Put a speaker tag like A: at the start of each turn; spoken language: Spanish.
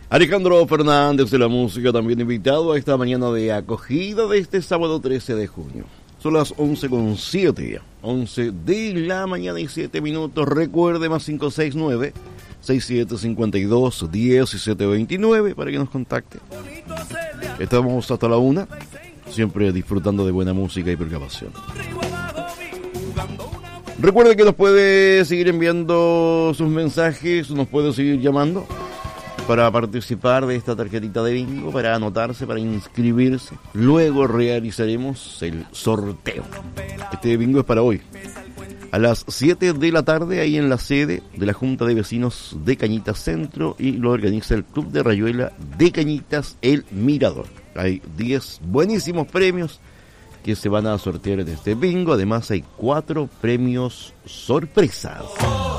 A: Alejandro Fernández de la música, también invitado a esta mañana de acogida de este sábado 13 de junio. Son las 11:07, 11 de la mañana y 7 minutos. Recuerde, más 569-6752-1729 para que nos contacte. Estamos hasta la 1, siempre disfrutando de buena música y programación. Recuerde que nos puede seguir enviando sus mensajes, nos puede seguir llamando para participar de esta tarjetita de bingo, para anotarse, para inscribirse. Luego realizaremos el sorteo. Este bingo es para hoy, a las 7 de la tarde, ahí en la sede de la Junta de Vecinos de Cañitas Centro, y lo organiza el Club de Rayuela de Cañitas El Mirador. Hay 10 buenísimos premios que se van a sortear en este bingo. Además hay 4 premios sorpresas.